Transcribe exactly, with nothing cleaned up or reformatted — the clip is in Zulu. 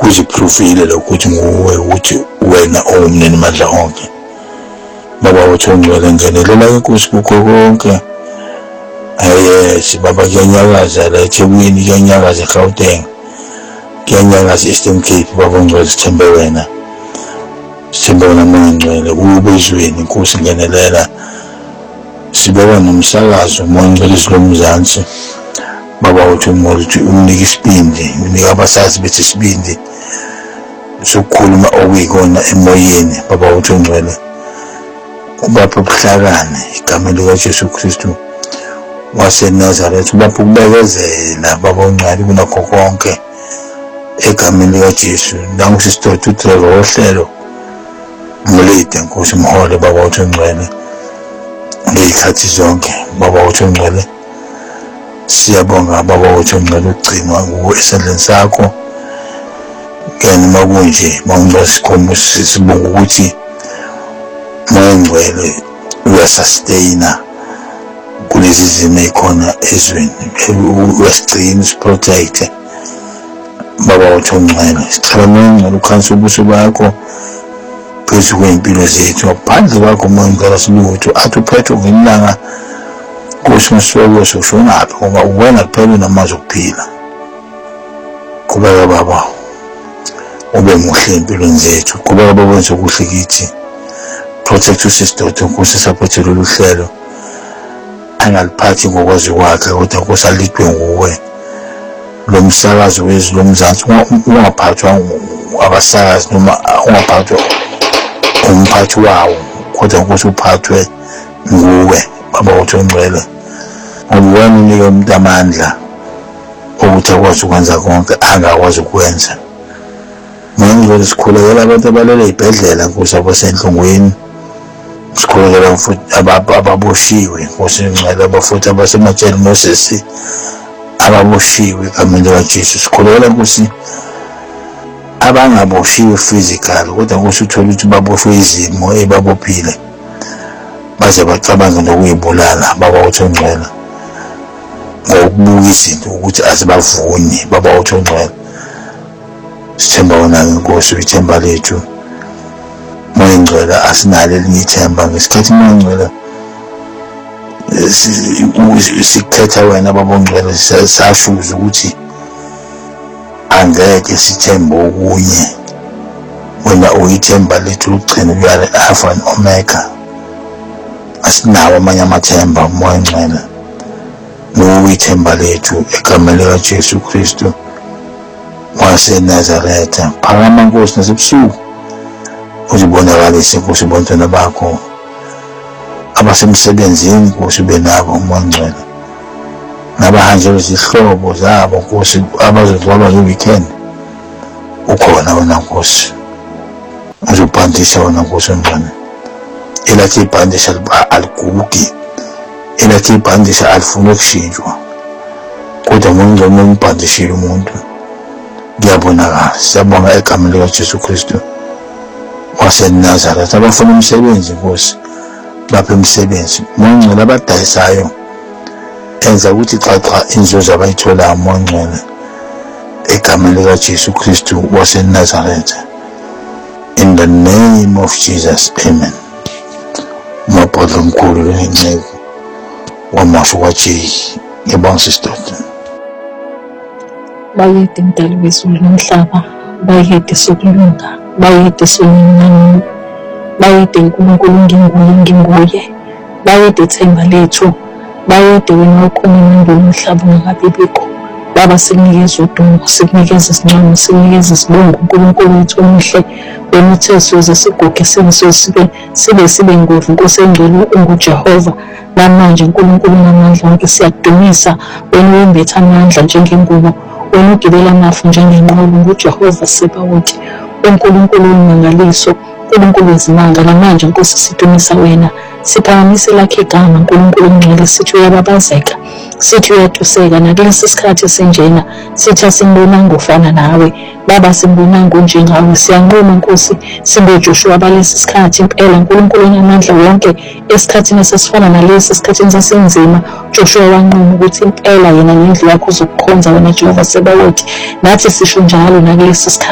uziprofile lokuthi nguwe ukuthi wena owumnini mandla onke. Baba wethu ongcwele ngenelela inkosi kukho konke. Yes baba kuyanyakaza la eThekwini, kuyanyakaza eGauteng, kuyanyakaza eEastern Cape. Baba ongcwele sithembe wena, sithembe wena Moya Ngcwele kube ezweni inkosi ngenelela. Sibeka nomsakazo Moya Ngcwele izilomzansi. Baba wethu ongcwele uthi umnika isibindi, unika abasazi bethi isibindi sokukhuluma okuyikona emoyeni. Baba wethu ongcwele ubapha ubuhlakani igama likaJesu Kristu waseNazaretha, ubapha ukubekezela baba ongcwele kunakho konke egameni likaJesu. Nangusisidoda uDriver wohlelo Mulide Nkosi Mhole baba wethu ongcwele ngezikhathi zonke. Baba wethu ongcwele siyabonga baba wethu ongcwele ugcinwa nguwe esandleni sakho. Kena makunje mawungcwele sikhomba sibonga ukuthi Moya Ngcwele uyasustain kulezi zimo ekhona ezweni, uyasigcina usiprotect. Baba wethu ongcwele sicela Moya Ngcwele ukhanse ubuso bakho phezu kwempilo zethu, ngaphandle kwakho Moya Ngcwele silutho athi uphethe ngelanga Nkosi msoko soshonaphi ngoba uwena kuphela namazwi okuphila. Kuba baba ube muhle empilweni zethu, kuba baba wenze kuhle kithi. Protect usisidoda Nkosi support lolu hlelo, angaliphathi ngokwazi kwakhe kodwa Nkosi alidwe nguwe. Lo msakazo wezilomzansi ungaphathwa abasakazi noma ungaphathwa umphathi wawo kodwa Nkosi uphathwe nguwe baba wethu ongcwele. Ngoba unika umuntu amandla ukuthi akwazi ukwenza konke angakwazi ukwenza. Moya Ngcwele sikhulekela abantu abalele ezibhedlela Nkosi abasenhlungwini, sikhulekela futhi ababoshiwe Nkosi Ngcwele abafuthi abasemajele Moses ababoshiwe egameni likaJesu. Sikhulekela Nkosi abangaboshiwe physical kodwa Nkosi uthola ukuthi baboshwe izimo ebabophile baze bacabanga nokuyibulala baba wethu ongcwele ngokubuka izinto ukuthi azibavuni. Baba wethu ongcwele sithemba wona Nkosi uyithemba lethu. Moya Ngcwele asinalo elinye ithemba ngesikhathi Moya Ngcwele sikhetha wena baba ongcwele sashuza ukuthi angeke sithembe okunye. Wena uyithemba lethu lugcina uyale Alpha and Omega, asinawo amanye amathemba Moya Ngcwele. Uyithemba lethu egameni likaJesu Kristu waseNazaretha. Phakama Nkosi nasebusuku uzibonakalise Nkosi bantwana bakho abasemsebenzini Nkosi ube nabo Moya Ngcwele, nabahanjelwe izihlobo zabo Nkosi abazodlala weekend ukhona wena Nkosi uzobhandisha wena Nkosi ongcwele. Elathi ibhandisha aligugi, elathi ibhandisha alifuna ukushintshwa kodwa Moya Ngcwele umbhandishile umuntu kuyabonakala. Siyabonga egameni likaJesu Kristu waseNazaretha. Abafuna umsebenzi Nkosi baphe umsebenzi Moya Ngcwele, abadayisayo enza ukuthi xaxa inzuzo abayithola Moya Ngcwele egameni likaJesu Kristu waseNazaretha. In the name of Jesus, amen. Mabhodlo omkhulu lenceke wamasho kwaJeyi ngibonga sisidoda. Bayede mdali wezulu nomhlaba, bayede sokulunga, bayede sokunyana, bayede uNkulunkulu nginguye nginguye, bayede themba lethu, bayede wena ukhona emandulo umhlaba ungabe bikho. Baba sikunikeza udumo, sikunikeza isincomo, sikunikeza isibongo uNkulunkulu wethu omuhle. Wena uthe sizoze siguge sengisoze sibe sibe sibe ngovu Nkosi engcwele unguJehova. Namanje uNkulunkulu namandla wonke siyakudumisa, wena wembetha amandla njengengubo, wena ugibela amafu njengenqolo nguJehova Sebawothi. uNkulunkulu wemangaliso, uNkulunkulu wezimanga, namanje Nkosi sidumisa wena, siphakamise lakhe igama uNkulunkulu ongcwele. Sithi uyababazeka, sithi uyathuseka nakulesi sikhathi esinjena, sithi asimbonanga ofana nawe Baba, simbonanga onjengawe. Siyanquma Nkosi singoJoshua balesi sikhathi impela uNkulunkulu onamandla wonke, esikhathini esifana nalesi esikhathini sasinzima Joshua wanquma ukuthi impela yena ngendlu yakho uzokukhonza wena Jehova Sebawothi. Nathi sisho njalo nakulesi sikhathi.